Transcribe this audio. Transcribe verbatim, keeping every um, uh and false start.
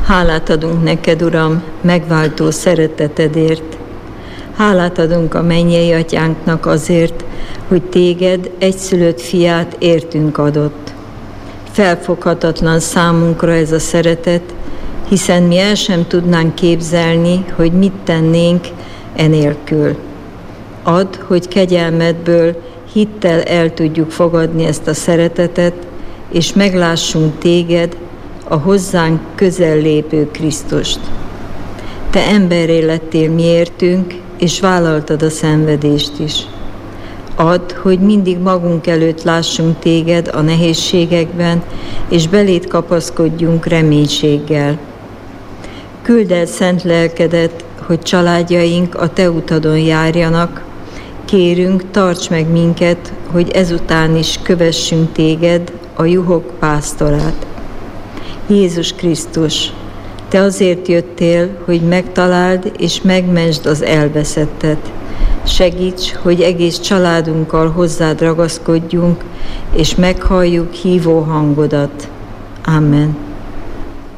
Hálát adunk neked, Uram, megváltó szeretetedért. Hálát adunk a mennyei atyánknak azért, hogy téged, egyszülött fiát értünk adott. Felfoghatatlan számunkra ez a szeretet, hiszen mi el sem tudnánk képzelni, hogy mit tennénk enélkül. Add, hogy kegyelmedből hittel el tudjuk fogadni ezt a szeretetet, és meglássunk téged, a hozzánk közel lépő Krisztust. Te emberré lettél miértünk, és vállaltad a szenvedést is. Add, hogy mindig magunk előtt lássunk téged a nehézségekben, és beléd kapaszkodjunk reménységgel. Küldd el szent lelkedet, hogy családjaink a te utadon járjanak. Kérünk, tarts meg minket, hogy ezután is kövessünk téged, a juhok pásztorát. Jézus Krisztus, te azért jöttél, hogy megtaláld és megmentsd az elveszettet. Segíts, hogy egész családunkkal hozzád ragaszkodjunk, és meghalljuk hívó hangodat. Amen.